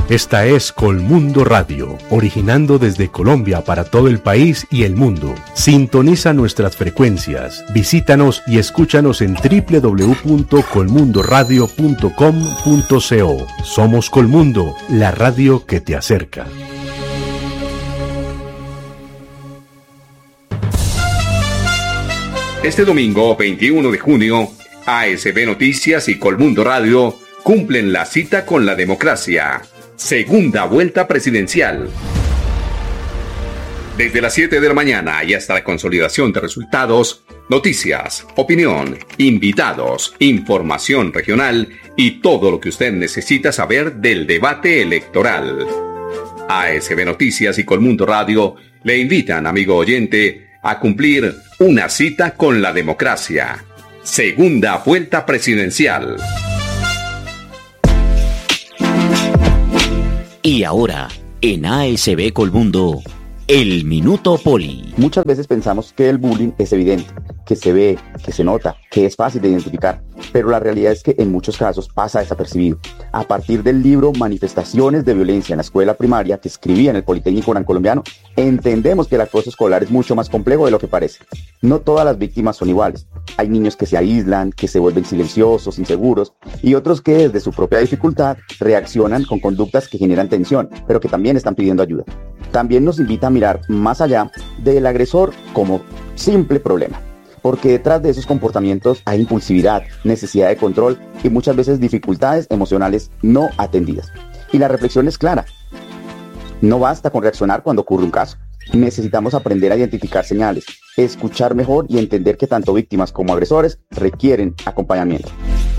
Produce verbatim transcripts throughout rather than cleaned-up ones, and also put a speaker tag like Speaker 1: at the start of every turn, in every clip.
Speaker 1: Esta es Colmundo Radio, originando desde Colombia para todo el país y el mundo. Sintoniza nuestras frecuencias, visítanos y escúchanos en doble u doble u doble u punto colmundo radio punto com punto co. Somos Colmundo, la radio que te acerca.
Speaker 2: Este domingo veintiuno de junio, A S B Noticias y Colmundo Radio cumplen la cita con la democracia. Segunda vuelta presidencial. Desde las siete de la mañana y hasta la consolidación de resultados, noticias, opinión, invitados, información regional y todo lo que usted necesita saber del debate electoral. A S B Noticias y Colmundo Radio le invitan, amigo oyente, a cumplir una cita con la democracia. Segunda vuelta presidencial.
Speaker 3: Y ahora, en A S B Colmundo, el Minuto Poli.
Speaker 4: Muchas veces pensamos que el bullying es evidente, que se ve, que se nota, que es fácil de identificar, pero la realidad es que en muchos casos pasa desapercibido. A partir del libro Manifestaciones de Violencia en la Escuela Primaria, que escribía en el Politécnico Gran Colombiano, entendemos que el acoso escolar es mucho más complejo de lo que parece. No todas las víctimas son iguales. Hay niños que se aíslan, que se vuelven silenciosos, inseguros, y otros que desde su propia dificultad reaccionan con conductas que generan tensión, pero que también están pidiendo ayuda. También nos invita a mirar más allá del agresor como simple problema, porque detrás de esos comportamientos hay impulsividad, necesidad de control y muchas veces dificultades emocionales no atendidas. Y la reflexión es clara. No basta con reaccionar cuando ocurre un caso. Necesitamos aprender a identificar señales, escuchar mejor y entender que tanto víctimas como agresores requieren acompañamiento.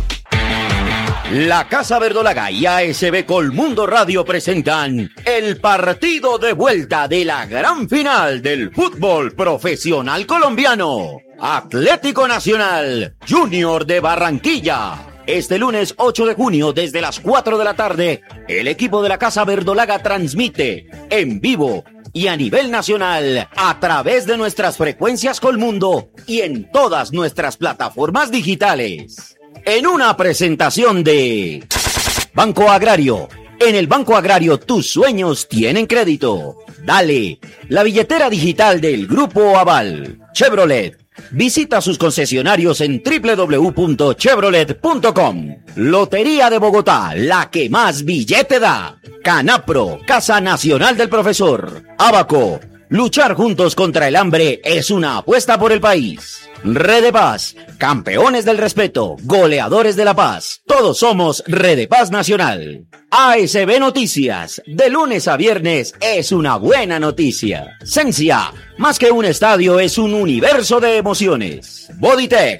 Speaker 3: La Casa Verdolaga y A S B Colmundo Radio presentan el partido de vuelta de la gran final del fútbol profesional colombiano. Atlético Nacional Junior de Barranquilla. Este lunes ocho de junio desde las cuatro de la tarde, el equipo de la Casa Verdolaga transmite en vivo y a nivel nacional a través de nuestras frecuencias Colmundo y en todas nuestras plataformas digitales. En una presentación de Banco Agrario. En el Banco Agrario tus sueños tienen crédito. Dale, la billetera digital del Grupo Aval. Chevrolet. Visita sus concesionarios en doble u doble u doble u punto chevrolet punto com. Lotería de Bogotá, la que más billete da. Canapro, Casa Nacional del Profesor. Abaco, luchar juntos contra el hambre es una apuesta por el país. Red de Paz, campeones del respeto, goleadores de la paz. Todos somos Red de Paz Nacional. A S B Noticias, de lunes a viernes es una buena noticia. Sensia, más que un estadio es un universo de emociones. Bodytech,